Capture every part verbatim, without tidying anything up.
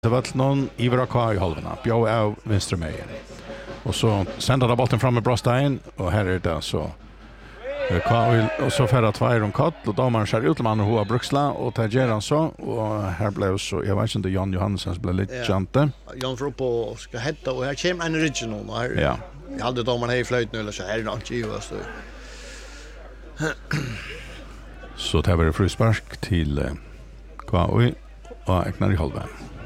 Det var någon Ivra K i halvorna, bjå av venstre mejen. Och så sänder de bollen fram med Brostein och här är det så K och så färra två om kott och domaren skär ut man och hoa Bruksla och tar geran så och här blev så jag vet inte Jan Johansen blev lite jante. Jan får upp och ska hetta och här kommer en original och här. Ja. Jag hade domaren här i flöjt nu eller så här är det inte ju så. Så det var frispark till K och Eknar i halva.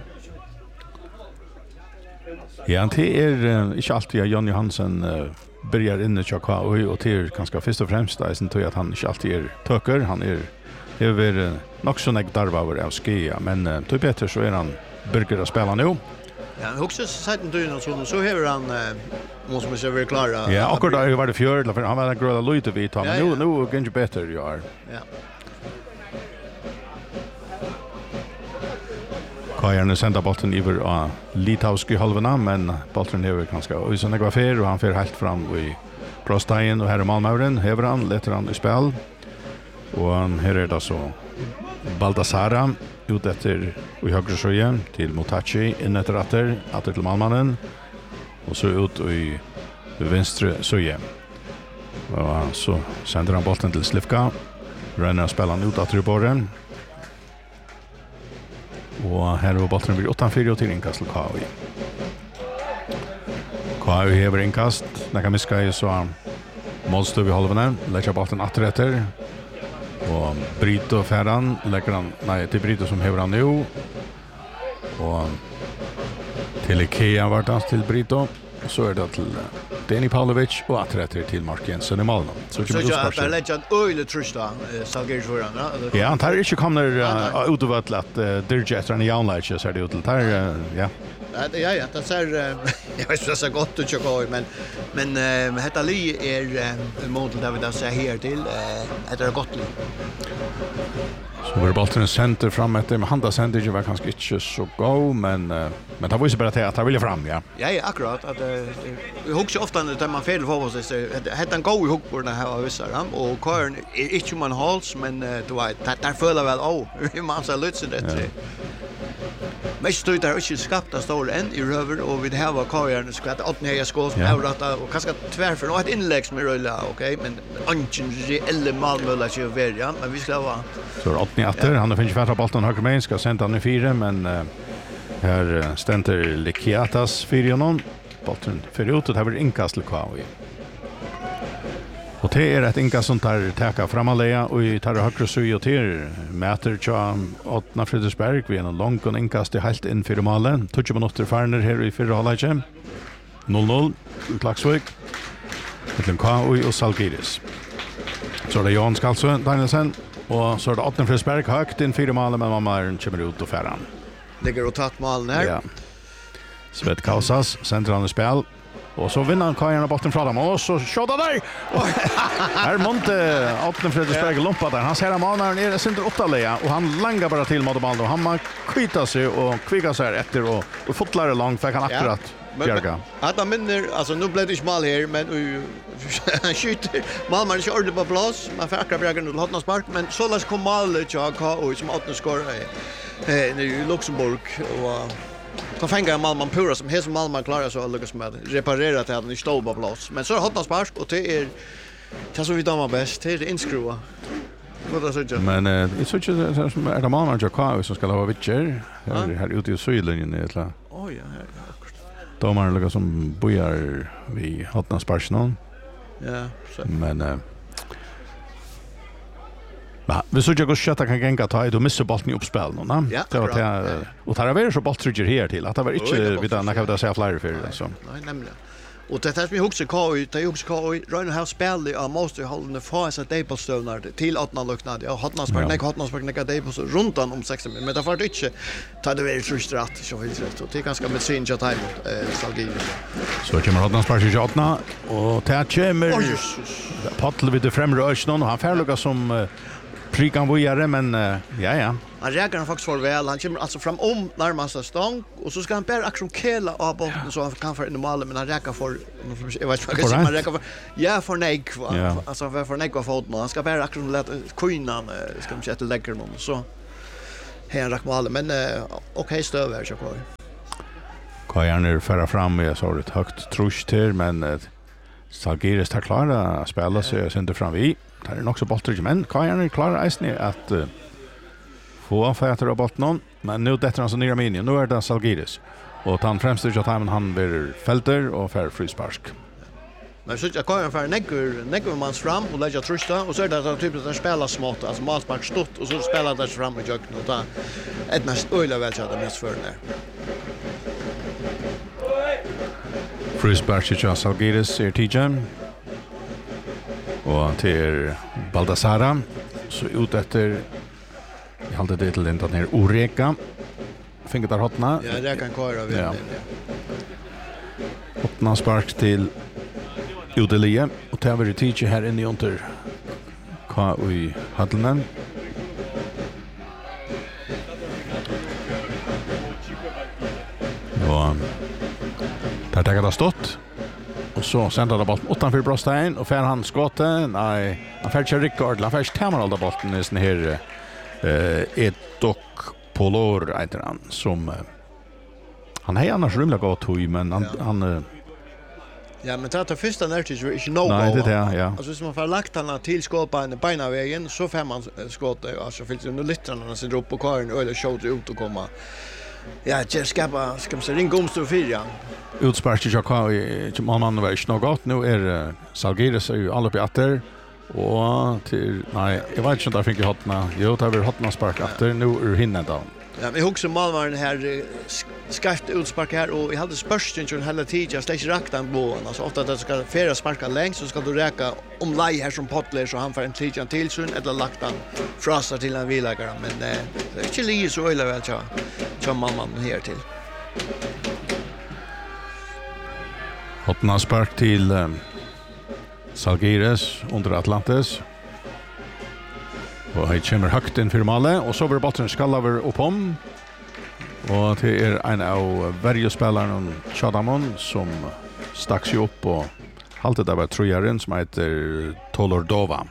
Ja, det är uh, inte alltid att Jan Johansen uh, börjar inne i K och och det är ganska först och främst det är inte att han inte alltid är töker, han är över uh, nog så nägg darvar av skia, men uh, till bättre så är han börjar att spela nu. Ja, också sätten du någon sån så har han uh, måste man se vara klara. Ja, akkurat där var det fjärde för han var en gröna lite vid han, men nu nu går det bättre ju är. Ja. Kajarne sända bollen över av Litauski halvorna, men bollen är ganska och så några fer och han fer helt fram i Brostein och här är Malmören, hever han, letter han i spel. Och här är det så Baldassara ut efter i högra sjön till Motachi in efter åter, åter till Malmannen och så ut i vänstra sjön. Och så sänder han bollen till Slivka. Renner spelar ut åter i borren. Och här var bollen vid åtta fyra till inkast till K I. K I hever inkast. När kan miska i så målstöv i halvorna. Lägger bollen åter. Och Brito färran. Lägger han, nej, till Brito som hever han nu. Och till Ikea var det till Brito. Så är det till Deni Pavlovic och åter till Mark Jensen i Malmö. Så kommer det att lägga en öjlig trusta Salgers för andra. Ja, han tar inte kommer ut av att att Dirjet är i online så är det ut till tar ja. Ja, ja, det ser jag vet inte så gott att köra men men detta li är modell där vi då ser här till det är gott li. Så var bollen center fram efter med handa center ju var kanske inte så go men men det var ju bara till att han ville fram ja. Ja, ja, akkurat att vi hugger ofta när man fel för oss så hette en go i hugg på den här vissar han och Karen är inte man hals men du vet där följer väl åh hur man så lutsen det. Men stod där och skapta står en i röver och vi har Karen ska att åt ner skål avrätta och kanske tvärför och ett inlägg som är rulla okej men anchen reelle Malmö så välja men vi ska vara så åttio åter han har finnit färra bollen höger med ska sända han i fyra men uh, här ständer Lekiatas fyra någon bollen för ut och det har inkast till K I. Och det är ett inkast som tar täcka framalea och i tar högre söj och till mäter tja åttna Fredriksberg vid en lång och inkast i helt in för målen. tjugo minuter farner här i fyra halvlek. noll noll i Klaxvik. Mellan K I och Salgiris. Så det är Jan Skalsö, Danielsen och så är det åttna Fredriksberg högt in fyra målen men man kommer ut och färran. Ligger och tatt målen här. Ja. Svet Kausas, centrala spel. Och så vinner han Kajarna botten från dem och så skjuter där. Här monte åttna Fredriksberg lumpa där. Han ser att mannen är center åtta läge och han langar bara till mot bollen och han man kvitar sig och kvickar sig efter och och fotlar långt för kan akkurat Björga. Att man minner alltså nu blev det inte mål här men han skjuter Malmö är ordentligt på plats. Man får akkurat Björga nu hotna spark men så läs kom målet jag och som åttna skor eh i Luxemburg och då fänger Malmö pura som hes Malmö klarar så att lyckas med reparera till att den står på plats. Men så har hotna spark och det är det så vi dammar bäst det är inskruva. Vad det så men det är så inte som är det Malmö jag kvar som ska ha vitcher här här ute i Sydlinjen är det. Oj ja, akkurat. Domaren lägger som bojar vi hotna spark någon. Ja, så. Men ja, vi såg ju att Schatta kan gänga ta då missar bollen i uppspel nu, va? Det var det och tar över så bolltrigger här till att det var inte vi där när kan vi säga flyer för det så. Nej, nämligen. Och det här som jag också K I, det är också K I, Ryan har spelat av måste hålla för sig det på stövnar till åttna luckan. Jag har hotna spark, nej hotna spark, nej det på så runt om sexton men det var inte ta det väl frustrat så helt rätt. Och det är ganska med sin chat time eh Salgin. Så kommer hotna spark i åttna och det kommer Pattel vid det främre ösnon och han färluga som prikan vågare men uh, ja ja. Han räknar han faktiskt för väl. Han kommer alltså fram om närmaste stång och så ska han bara aktion kela av bollen så han kan för in i målet men han räknar för jag vet inte vad man räknar för ja för nej yeah. Alltså för för nej för foten han ska bara aktion lätta kvinnan ska man sätta lägger någon så här rackmål men uh, okej stöver så kvar. Kajan är förra fram med så ett högt trusch till men uh, Salgiris tar klara att spela sig och inte fram vi. Det är också bollar men Kajan är klara isni att uh, få fatter av bollen men nu det han så ner minien. Nu är det Salgiris och han främst ut att han han blir fälter och för frispark. Men så jag kan för negur negur mans fram och lägga trusta och så är det typ att spela smått alltså målspark stort och så spelar det fram och jökna och ta ett näst öle väl så att det mest för där. Frispark till Salgiris är T J och till Baldassara så ut efter jag hade det till inte ner Oreka fick där hotna. Ja, det kan köra vid. Ja. Hotna spark till Udelie och tar vi teacher här inne i under K i Hadlenen. Och där tar det stått. Och så sänder det bollen utanför Brostein och får han skottet. Nej, han får inte Rickard. Han får inte tämma all bollen i sån här eh Edok Polor heter han som han är annars rymligt gott höj men han ja. han Ja, men det är första närtids är inte no. Nej, det är ja. Alltså som man får lagt han till skålbeinen beina vägen så får man skottet alltså för nu lyttrarna när sitter upp på karen eller showt ut och komma. Ja, jag ska bara ska man se ring gomstor fyra. Utspark jag kan i man var inte något nu är Salgiris är ju alla på åter och till nej, jag vet inte om jag fick hotna. Jo, det har vi hotna spark efter nu ur hinna då. Ja, men också malvaren här skarpt utspark här och jag hade spörsten hela tiden jag stäcker rakt den bollen alltså ofta att det ska färra sparka längst så ska du räka om laj här som Pottler så han får en tid till sun eller lagt den frasar till en vilägare men eh, det är inte lite så illa väl så som man här till. Hotna spark till um, Salgiris under Atlantis. Och han kommer högt in för Malle och så var bollen skallaver upp om. Och det är en av värjespelaren Chadamon som stack sig upp och haltet av trojaren som heter Tolordova.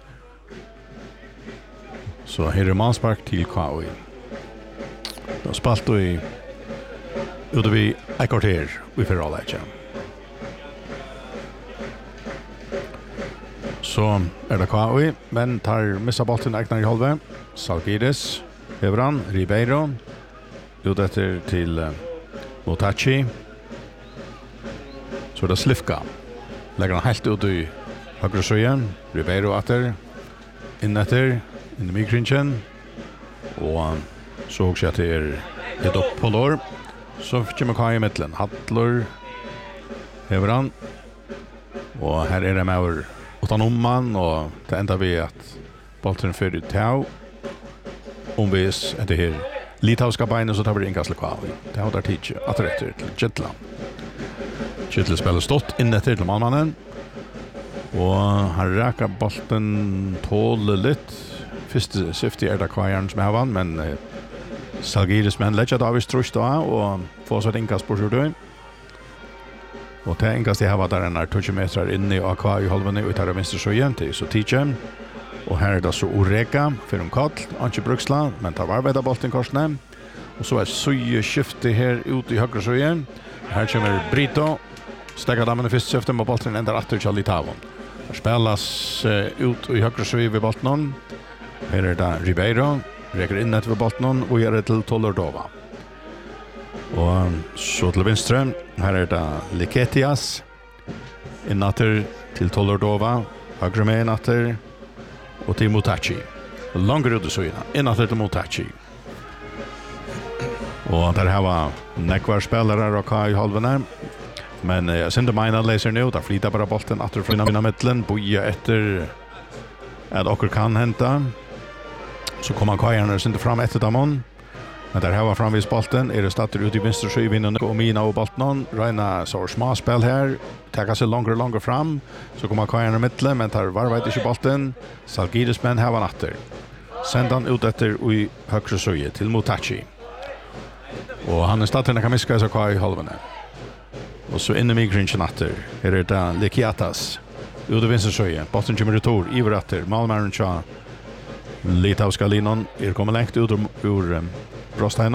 Så här är manspark till K I. De spalt då i ute vid ett kvarter i förhållandet. Så är det K I, men tar missa bollen ägnar i halve. Salgiris, Evran, Ribeiro. Ut efter till uh, Motachi. Så är det Slifka. Lägger han helt ut i högra söjen. Ribeiro efter. In efter. In i mikringen. Och uh, så också att det är ett upp på lår. Så kommer K I i mittlen. Hattler. Evran. Och här är det med över utan om man och det enda vi att bollen för ut tau. Om vi är det här litauiska beinen så tar vi inkast kvar. Det har där tid att rätt till Jetland. Jetland spelar stått in efter till mannen. Och han räkar bollen tål lite. Första syfte är det kvarn som har vann men eh, Salgiris men lägger Davis trust då och får så ett inkast på sjutton. Och det inkast det har varit där en tjugo meter inne i A K i halvan ut av vänster så igen till så teacher. Och här är det så Oreka för en kall, Anche Bruksla, men tar arbeta bollen korsne. Och så är Suje skifte här ut i högra söjen. Här kommer Brito. Stäcker dammen i första syften på bollen ända åter till Litauen. Här spelas uh, ut i högra söjen vid bollen. Här är det Ribeiro. Räcker in efter bollen och gör det till Tolordova. Och så till vänster. Här är det Liketias. Innatter till Tolordova. Högra med innatter. Och till Motachi. Långt ut i söjna. Innatter till Motachi. Och där här var nekvar spelare och K I halvan. Men jag syns inte mina läser nu. Där flyttar bara bollen att från mina mittlen. Boja efter att åker kan hämta. Så kommer K I när inte fram efter damon. Men där här var framvis bollen. Är det starter ut i vänster sjövinnen och mina och bollen. Reina så små spel här. Tackar sig långt och långt fram. Så kommer K I i mittlen. Men tar varvet inte bollen. Salgiris men här var natter. Sänd han ut efter i högre söje till Motachi. Och han är starten kan miska så K I halvan. Och så inne med Grinchen natter. Här är det Lekiatas. Ut i vänster söje. Bollen kommer retur i vratter. Malmaren tja Litauska linan er kommet lengt ut ur, ur um, Brostheim.